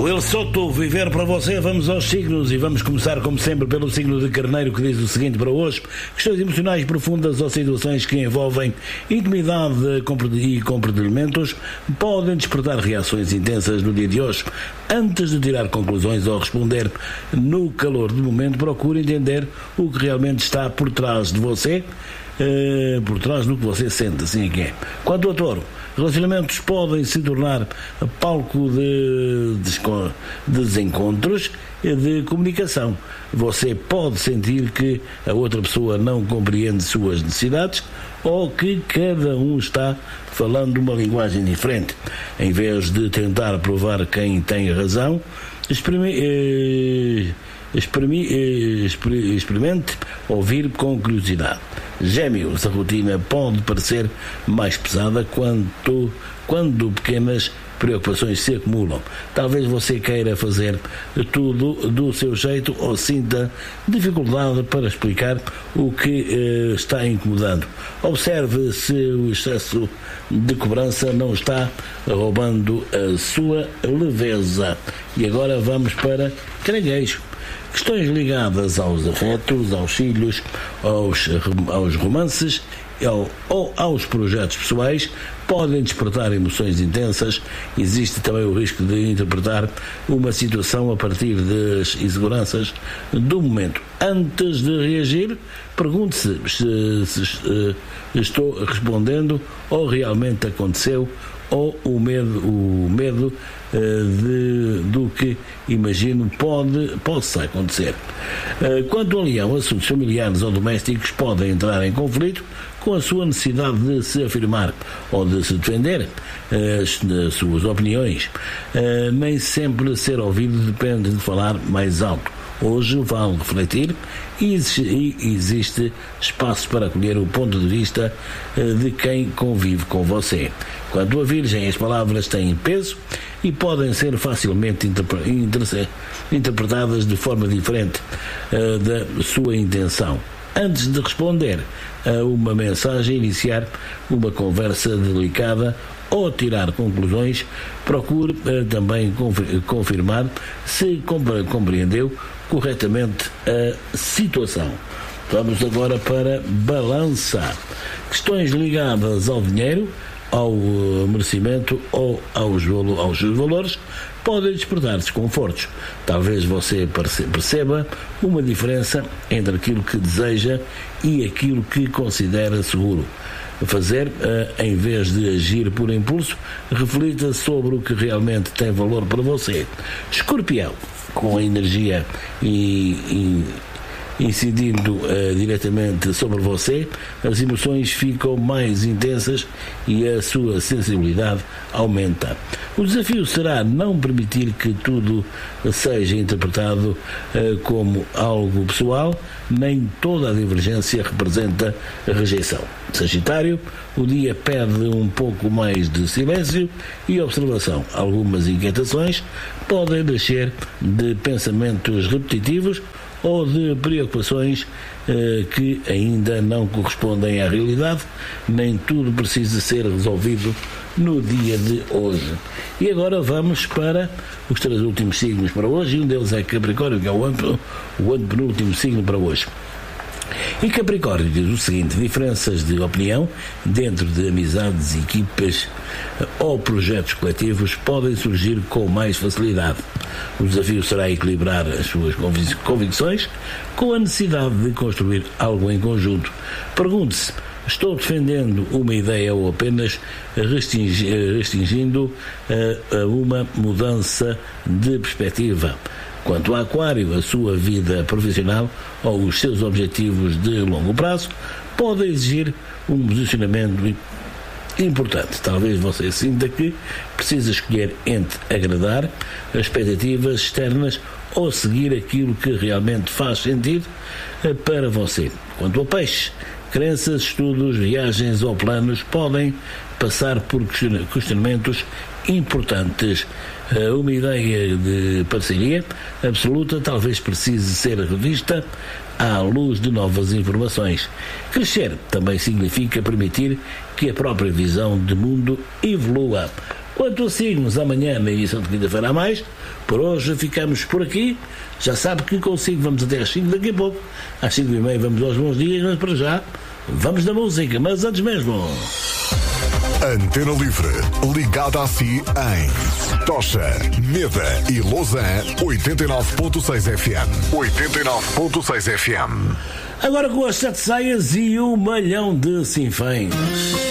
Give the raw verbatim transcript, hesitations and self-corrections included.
O El Soto, viver para você. Vamos aos signos e vamos começar, como sempre, pelo signo de Carneiro, que diz o seguinte para hoje: questões emocionais profundas ou situações que envolvem intimidade e compartilhamentos podem despertar reações intensas no dia de hoje. Antes de tirar conclusões ou responder no calor do momento, procure entender o que realmente está por trás de você, eh, por trás do que você sente, assim é que é. Quanto ao Touro, relacionamentos podem se tornar palco de desencontros de comunicação. Você pode sentir que a outra pessoa não compreende suas necessidades ou que cada um está falando uma linguagem diferente. Em vez de tentar provar quem tem razão, experimente, experimente ouvir com curiosidade. Gêmeos, a rotina pode parecer mais pesada quando, quando pequenas preocupações se acumulam. Talvez você queira fazer tudo do seu jeito ou sinta dificuldade para explicar o que eh, está incomodando. Observe se o excesso de cobrança não está roubando a sua leveza. E agora vamos para Caranguejo. Questões ligadas aos afetos, aos filhos, aos, aos romances ou, ou aos projetos pessoais podem despertar emoções intensas. Existe também o risco de interpretar uma situação a partir das inseguranças do momento. Antes de reagir, pergunte-se se, se, se estou respondendo ou realmente aconteceu, ou o medo, o medo uh, de, do que imagino pode, possa acontecer. Uh, quanto ao Leão, assuntos familiares ou domésticos podem entrar em conflito com a sua necessidade de se afirmar ou de se defender uh, as, as suas opiniões. Uh, nem sempre ser ouvido depende de falar mais alto. Hoje vale refletir e existe espaço para acolher o ponto de vista de quem convive com você. Quanto à Virgem, as palavras têm peso e podem ser facilmente interpretadas de forma diferente uh, da sua intenção. Antes de responder a uma mensagem, iniciar uma conversa delicada ou tirar conclusões, procure uh, também confirmar se compreendeu corretamente a situação. Vamos agora para Balança. Questões ligadas ao dinheiro, ao merecimento ou aos, aos seus valores podem despertar desconfortos. Talvez você perceba uma diferença entre aquilo que deseja e aquilo que considera seguro fazer. Em vez de agir por impulso, reflita sobre o que realmente tem valor para você. Escorpião, com a energia e, e incidindo uh, diretamente sobre você, as emoções ficam mais intensas e a sua sensibilidade aumenta. O desafio será não permitir que tudo seja interpretado uh, como algo pessoal, nem toda a divergência representa rejeição. Sagitário, o dia pede um pouco mais de silêncio e observação. Algumas inquietações podem nascer de pensamentos repetitivos ou de preocupações eh, que ainda não correspondem à realidade. Nem tudo precisa ser resolvido no dia de hoje. E agora vamos para os três últimos signos para hoje, e um deles é Capricórnio, que é o, ante, o antepenúltimo signo para hoje. E Capricórnio diz o seguinte: diferenças de opinião dentro de amizades, equipas ou projetos coletivos podem surgir com mais facilidade. O desafio será equilibrar as suas convicções com a necessidade de construir algo em conjunto. Pergunte-se: estou defendendo uma ideia ou apenas restringi, restringindo uh, uma mudança de perspectiva? Quanto ao Aquário, a sua vida profissional ou os seus objetivos de longo prazo podem exigir um posicionamento importante. Talvez você sinta que precisa escolher entre agradar as expectativas externas ou seguir aquilo que realmente faz sentido para você. Quanto ao Peixe, crenças, estudos, viagens ou planos podem passar por questionamentos importantes. Uma ideia de parceria absoluta talvez precise ser revista à luz de novas informações. Crescer também significa permitir que a própria visão de mundo evolua. Quanto a signos, amanhã na edição de quinta-feira a mais. Por hoje ficamos por aqui. Já sabe que consigo vamos até às cinco daqui a pouco. Às cinco e meia vamos aos bons dias, mas para já vamos da música. Mas antes mesmo... Antena Livre, ligada a si em Tocha, Meda e Lausanne, oitenta e nove ponto seis F M. oitenta e nove ponto seis F M. Agora com as sete saias e um malhão de sinfãs.